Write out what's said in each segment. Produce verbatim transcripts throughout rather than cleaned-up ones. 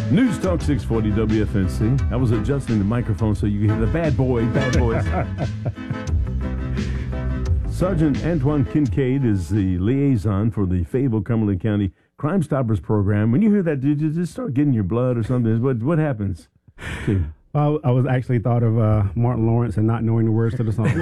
News Talk six forty W F N C. I was adjusting the microphone so you can hear the bad boy, bad boys. Sergeant Antoine Kincaid is the liaison for the Fayetteville Cumberland County Crime Stoppers program. When you hear that, did you just start getting your blood or something? What what happens? Well, I was actually thought of uh, Martin Lawrence and not knowing the words to the song.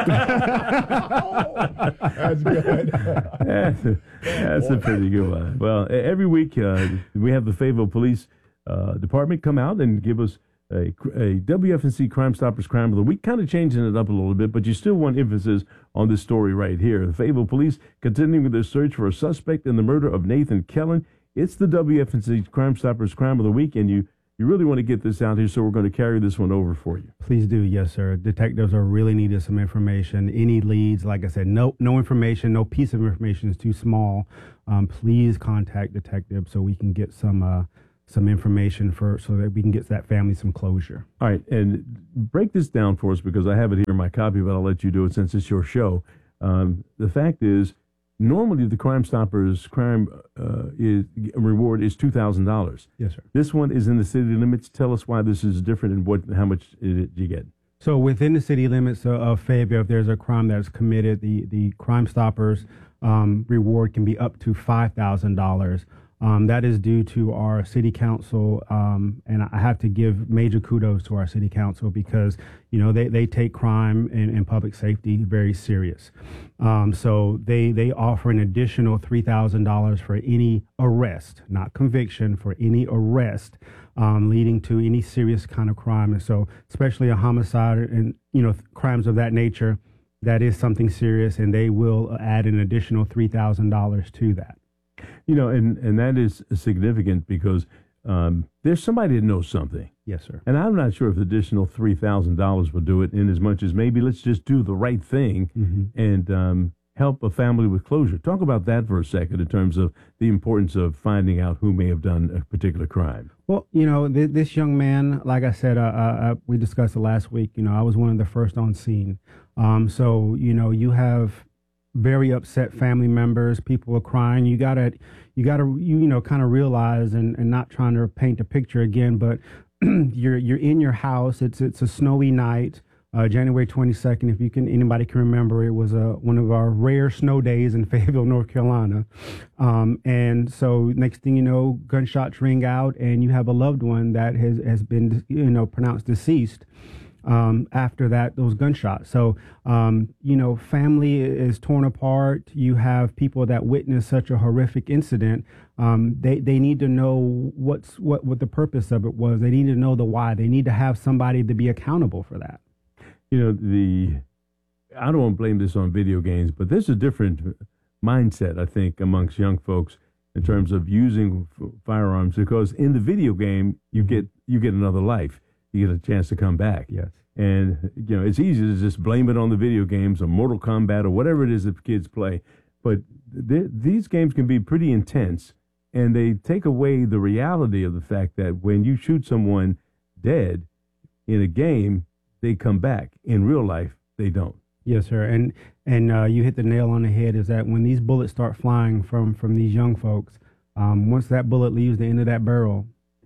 That's good. that's, a, that's a pretty good one. Well, every week uh, we have the Fayetteville Police uh, Department come out and give us a, a W F N C Crime Stoppers Crime of the Week, kind of changing it up a little bit, but you still want emphasis on this story right here. The Fayetteville Police continuing with their search for a suspect in the murder of Nathan Kellen. It's the W F N C Crime Stoppers Crime of the Week, and you You really want to get this out here, so we're going to carry this one over for you. Please do, yes, sir. Detectives are really needing some information. Any leads, like I said, no no information, no piece of information is too small. Um, please contact detectives so we can get some uh, some information for so that we can get that family some closure. All right, and break this down for us because I have it here in my copy, but I'll let you do it since it's your show. Um, the fact is, normally the Crime Stoppers crime uh, is, reward is two thousand dollars. Yes, sir. This one is in the city limits. Tell us why this is different and what how much it, you get. So within the city limits of, of Fayetteville, if there's a crime that's committed, the, the Crime Stoppers um, reward can be up to five thousand dollars. Um, that is due to our city council, um, and I have to give major kudos to our city council because, you know, they, they take crime and, and public safety very serious. Um, so they, they offer an additional three thousand dollars for any arrest, not conviction, for any arrest um, leading to any serious kind of crime. And so especially a homicide and, you know, crimes of that nature, that is something serious, and they will add an additional three thousand dollars to that. You know, and, and that is significant because um, there's somebody that knows something. Yes, sir. And I'm not sure if the additional three thousand dollars will do it, in as much as maybe let's just do the right thing mm-hmm. and um, help a family with closure. Talk about that for a second in terms of the importance of finding out who may have done a particular crime. Well, you know, th- this young man, like I said, uh, uh, we discussed it last week, you know, I was one of the first on scene. Um, so, you know, you have very upset family members, people are crying. You gotta, you gotta, you, you know, kind of realize and, and not trying to paint a picture again, but you're, you're in your house. It's, it's a snowy night, uh, January twenty-second. If you can, anybody can remember, it was a, one of our rare snow days in Fayetteville, North Carolina. Um, and so next thing you know, gunshots ring out and you have a loved one that has, has been, you know, pronounced deceased. Um, after that, those gunshots. So, um, you know, family is torn apart. You have people that witness such a horrific incident. Um, they, they need to know what's what, what the purpose of it was. They need to know the why. They need to have somebody to be accountable for that. You know, the I don't want to blame this on video games, but there's a different mindset, I think, amongst young folks in terms of using f- firearms, because in the video game, you get you get another life. You get a chance to come back. Yes. And, you know, it's easy to just blame it on the video games or Mortal Kombat or whatever it is that kids play. But th- these games can be pretty intense, and they take away the reality of the fact that when you shoot someone dead in a game, they come back. In real life, they don't. Yes, sir. And and uh, you hit the nail on the head, is that when these bullets start flying from, from these young folks, um, once that bullet leaves the end of that barrel,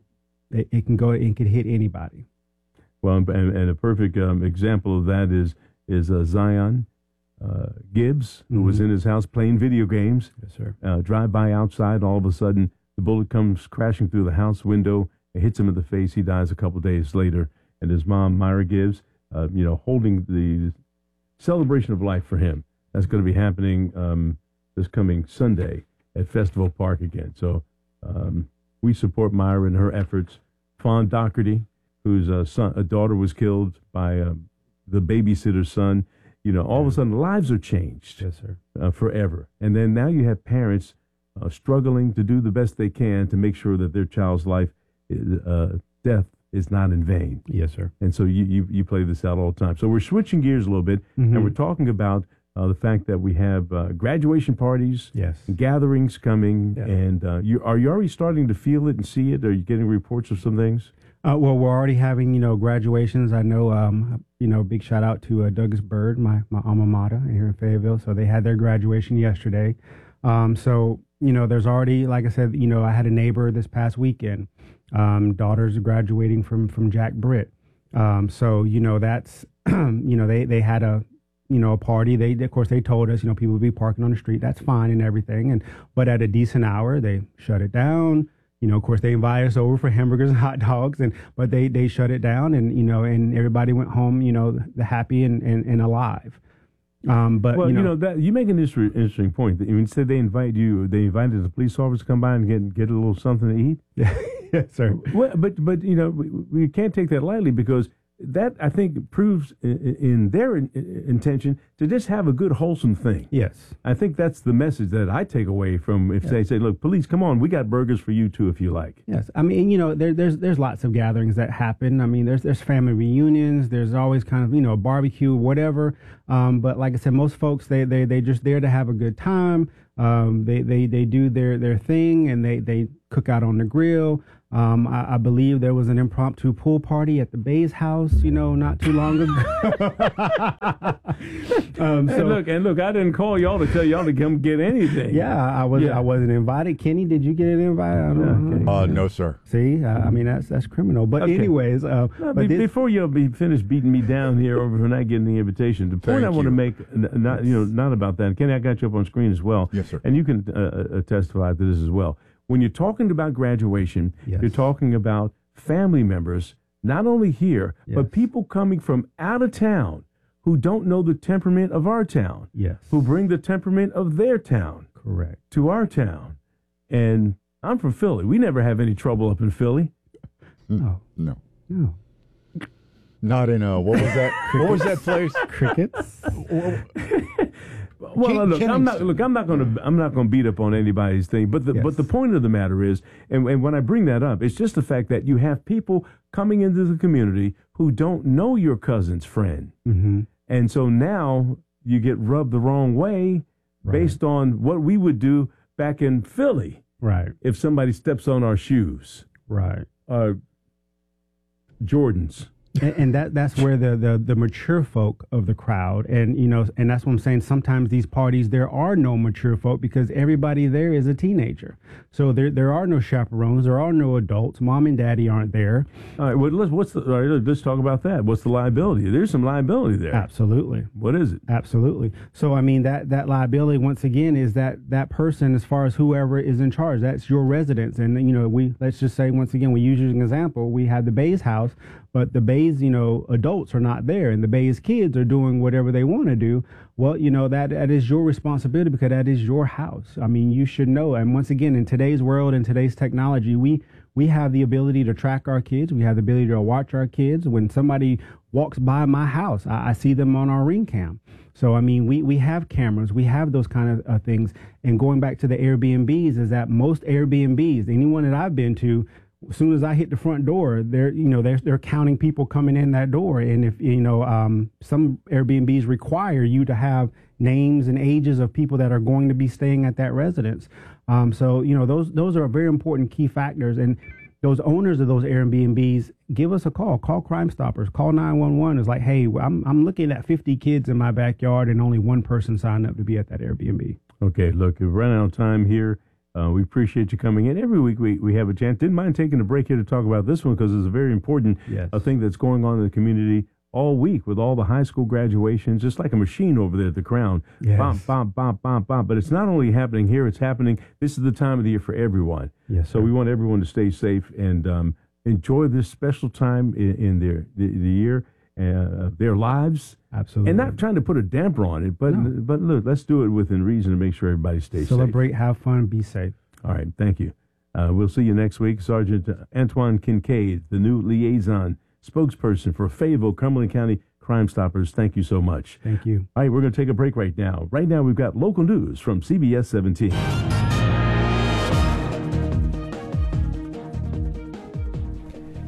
it, it can go, it can hit anybody. Well, and, and a perfect um, example of that is is uh, Zion uh, Gibbs, who mm-hmm. was in his house playing video games. Yes, sir. Uh, drive by outside, all of a sudden, the bullet comes crashing through the house window. It hits him in the face. He dies a couple days later. And his mom, Myra Gibbs, uh, you know, holding the celebration of life for him. That's going to be happening um, this coming Sunday at Festival Park again. So um, we support Myra in her efforts. Fawn Doherty, whose uh, son, a daughter was killed by uh, the babysitter's son. You know, all of a sudden, lives are changed. Yes, sir. Uh, forever. And then now you have parents uh, struggling to do the best they can to make sure that their child's life, is, uh, death is not in vain. Yes, sir. And so you, you, you play this out all the time. So we're switching gears a little bit, mm-hmm. and we're talking about uh, the fact that we have uh, graduation parties, yes, gatherings coming, yeah. and uh, you are you already starting to feel it and see it? Are you getting reports of some things? Uh, well, we're already having, you know, graduations. I know, um, you know, big shout out to uh, Douglas Byrd, my, my alma mater here in Fayetteville. So they had their graduation yesterday. Um, so, you know, there's already, like I said, you know, I had a neighbor this past weekend. Um, daughters graduating from from Jack Britt. Um, so you know that's you know they they had a you know a party. They of course they told us you know people would be parking on the street. That's fine and everything. And but at a decent hour they shut it down. You know, of course, they invited us over for hamburgers and hot dogs, and but they, they shut it down, and you know, and everybody went home, you know, the happy and, and, and alive. Um, but well, you know, you know that you make an interesting, interesting point. You mean, said they invite you, they invited the police officer to come by and get get a little something to eat. Yes, sir. Well, but but you know, we, we can't take that lightly because that I think proves in, in their in, intention to just have a good wholesome thing. Yes, I think that's the message that I take away from if yes. they say, "Look, police, come on, we got burgers for you too, if you like." Yes, I mean, you know, there, there's there's lots of gatherings that happen. I mean, there's there's family reunions. There's always kind of you know barbecue, whatever. Um, but like I said, most folks they they they just there to have a good time. Um, they they they do their their thing and they they cook out on the grill. Um, I, I believe there was an impromptu pool party at the Bay's house, you know, not too long ago. um, so, and look, and look, I didn't call y'all to tell y'all to come get anything. Yeah, I was yeah. I wasn't invited. Kenny, did you get an invite? I don't okay. know. Uh, no, sir. See, I, I mean that's that's criminal. But okay. anyways, uh, no, but be, this, before you'll be finished beating me down here over for not getting the invitation, the point Thank I want to you. make, n- not you know, not about that. Kenny, I got you up on screen as well. Yes, sir. And you can uh, uh, testify to this as well. When you're talking about graduation, Yes. you're talking about family members, not only here, Yes. but people coming from out of town who don't know the temperament of our town, yes, who bring the temperament of their town correct. to our town. And I'm from Philly. We never have any trouble up in Philly. No, No. no Not in, uh, what was that? What was that place? crickets. Well, Ken- look, I'm not. Kenningston. Look, I'm not going to. I'm not going to beat up on anybody's thing. But the Yes. but the point of the matter is, and, and when I bring that up, it's just the fact that you have people coming into the community who don't know your cousin's friend, Mm-hmm. and so now you get rubbed the wrong way based on what we would do back in Philly Right, if somebody steps on our shoes, right. uh, Jordans. And, and that that's where the, the the mature folk of the crowd, and you know, and that's what I'm saying. Sometimes these parties there are no mature folk because everybody there is a teenager. So there there are no chaperones, there are no adults. Mom and daddy aren't there. All right, well, let's what's the, all right, let's talk about that. What's the liability? There's some liability there. Absolutely. What is it? Absolutely. So I mean that that liability once again is that that person as far as whoever is in charge. That's your residence, and you know we let's just say once again we use an example. We have the Bay's house, but the Bay's you know adults are not there, and the Bay's kids are doing whatever they want to do. Well, you know that that is your responsibility because that is your house. I mean you should know. And once again in today's world and today's technology, we we have the ability to track our kids. We have the ability to watch our kids. When somebody walks by my house, I, I see them on our ring cam. So, I mean, we, we have cameras, we have those kind of uh, things. And going back to the Airbnbs is that most Airbnbs, anyone that I've been to, as soon as I hit the front door, they're, you know, they're, they're counting people coming in that door. And if, you know, um, some Airbnbs require you to have names and ages of people that are going to be staying at that residence. Um, so, you know, those, those are very important key factors. And those owners of those Airbnbs, give us a call. Call Crime Stoppers. Call nine one one. It's like, hey, I'm I'm looking at fifty kids in my backyard and only one person signed up to be at that Airbnb. Okay, look, we're running out of time here. Uh, we appreciate you coming in. Every week we, we have a chance. Didn't mind taking a break here to talk about this one because it's a very important Yes. uh, thing that's going on in the community all week with all the high school graduations, just like a machine over there at the Crown. Yes. Bomp, bomp, bomp, bomp, bomp. But it's not only happening here, it's happening. This is the time of the year for everyone. Yes, So sir. we want everyone to stay safe and um, enjoy this special time in, in their the, the year, uh, their lives. Absolutely. And not trying to put a damper on it, but No. but look, let's do it within reason to make sure everybody stays safe. Celebrate, have fun, be safe. All right, thank you. Uh, we'll see you next week. Sergeant Antoine Kincaid, the new liaison spokesperson for Fayetteville, Cumberland County Crime Stoppers. Thank you so much. Thank you. All right, we're going to take a break right now. Right now, we've got local news from C B S seventeen.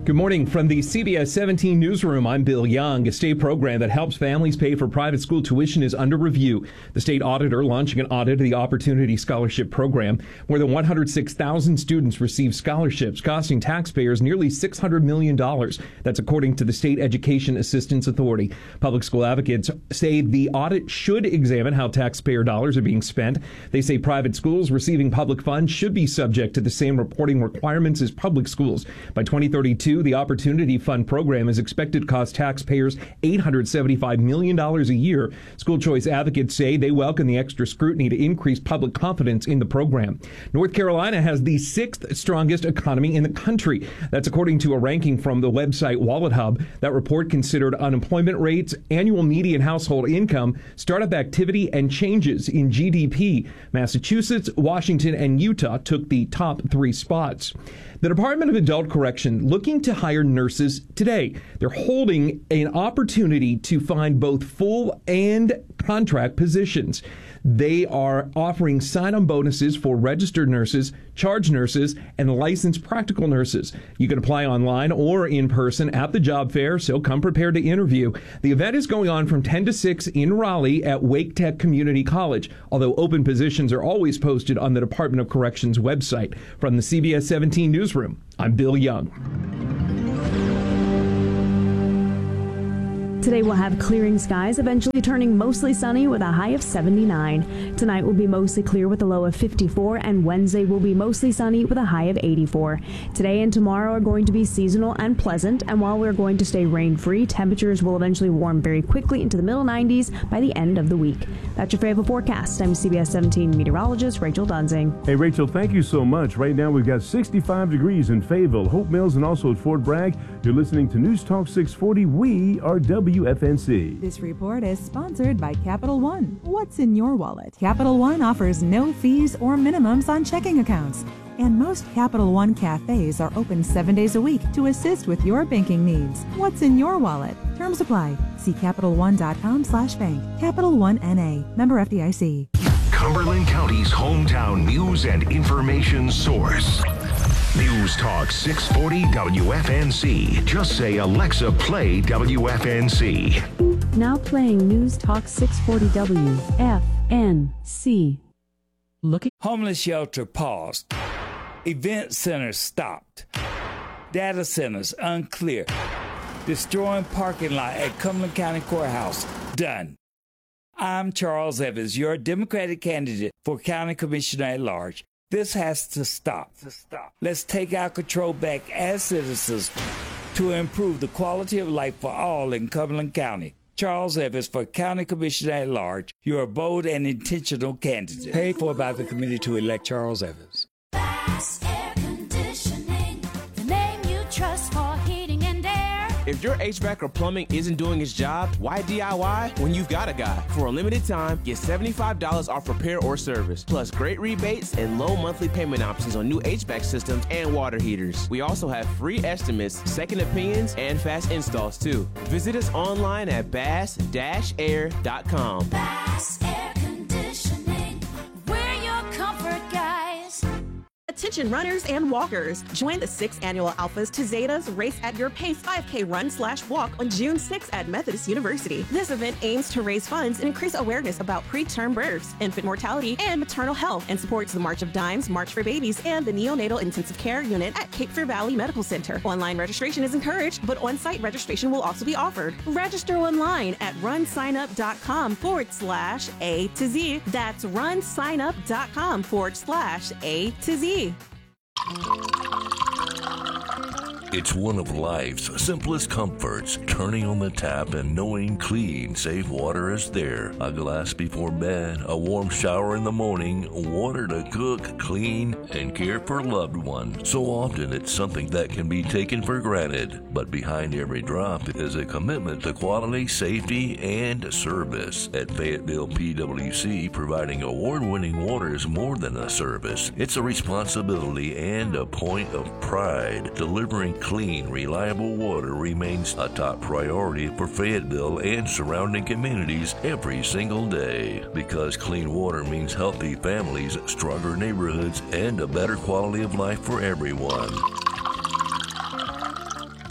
Good morning from the C B S seventeen newsroom. I'm Bill Young. A state program that helps families pay for private school tuition is under review. The state auditor launching an audit of the Opportunity Scholarship Program. More than one hundred six thousand students receive scholarships, costing taxpayers nearly six hundred million dollars. That's according to the State Education Assistance Authority. Public school advocates say the audit should examine how taxpayer dollars are being spent. They say private schools receiving public funds should be subject to the same reporting requirements as public schools. By twenty thirty-two, the Opportunity Fund program is expected to cost taxpayers eight hundred seventy-five million dollars a year. School choice advocates say they welcome the extra scrutiny to increase public confidence in the program. North Carolina has the sixth strongest economy in the country. That's according to a ranking from the website WalletHub. That report considered unemployment rates, annual median household income, startup activity, and changes in G D P. Massachusetts, Washington, and Utah took the top three spots. The Department of Adult Correction looking to hire nurses today. They're holding an opportunity to find both full and contract positions. They are offering sign-on bonuses for registered nurses, charge nurses, and licensed practical nurses. You can apply online or in person at the job fair, so come prepared to interview. The event is going on from ten to six in Raleigh at Wake Tech Community College, although open positions are always posted on the Department of Corrections website. From the C B S seventeen newsroom, I'm Bill Young. Today we'll have clearing skies, eventually turning mostly sunny with a high of seventy-nine. Tonight will be mostly clear with a low of fifty-four, and Wednesday will be mostly sunny with a high of eighty-four. Today and tomorrow are going to be seasonal and pleasant, and while we're going to stay rain-free, temperatures will eventually warm very quickly into the middle nineties by the end of the week. That's your favorite forecast. I'm C B S seventeen meteorologist Rachel Dunsing. Hey, Rachel, thank you so much. Right now we've got sixty-five degrees in Fayetteville, Hope Mills, and also at Fort Bragg. You're listening to News Talk six forty. We are W F N C. This report is sponsored by Capital One. What's in your wallet? Capital One offers no fees or minimums on checking accounts. And most Capital One cafes are open seven days a week to assist with your banking needs. What's in your wallet? Terms apply. See CapitalOne.com slash bank. Capital One N A. Member F D I C. Cumberland County's hometown news and information source. News Talk six forty W F N C. Just say, Alexa, play W F N C. Now playing News Talk six forty W F N C. Looking. Homeless shelter paused. Event centers stopped. Data centers unclear. Destroying parking lot at Cumberland County Courthouse done. I'm Charles Evans, your Democratic candidate for County Commissioner at Large. This has to stop. To stop. Let's take our control back as citizens to improve the quality of life for all in Cumberland County. Charles Evans for County Commissioner at Large, your bold and intentional candidate. Paid for by the committee to elect Charles Evans. Bass Air Conditioning, the name you trust for heating and air. If your H V A C or plumbing isn't doing its job, why D I Y when you've got a guy? For a limited time, get seventy-five dollars off repair or service, plus great rebates and low monthly payment options on new H V A C systems and water heaters. We also have free estimates, second opinions, and fast installs too. Visit us online at bass dash air dot com. Bass Air Conditioning, we're your comfort guys. Attention runners and walkers. Join the sixth annual Alphas to Zetas Race at Your Pace five K run slash walk on June sixth at Methodist University. This event aims to raise funds and increase awareness about preterm births, infant mortality, and maternal health, and supports the March of Dimes, March for Babies, and the Neonatal Intensive Care Unit at Cape Fear Valley Medical Center. Online registration is encouraged, but on-site registration will also be offered. Register online at runsignup.com forward slash A to Z. That's runsignup.com forward slash A to Z. It's one of life's simplest comforts, turning on the tap and knowing clean, safe water is there. A glass before bed, a warm shower in the morning, water to cook, clean, and care for loved ones. So often it's something that can be taken for granted, but behind every drop is a commitment to quality, safety, and service. At Fayetteville P W C, providing award-winning water is more than a service. It's a responsibility and a point of pride. Delivering clean, reliable water remains a top priority for Fayetteville and surrounding communities every single day. Because clean water means healthy families, stronger neighborhoods, and a better quality of life for everyone.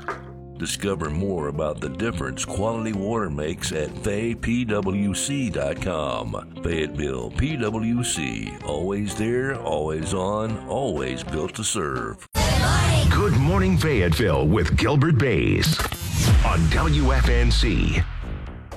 Discover more about the difference quality water makes at Fay P W C dot com. Fayetteville P W C. Always there, always on, always built to serve. Good Morning Fayetteville with Gilbert Bays on W F N C.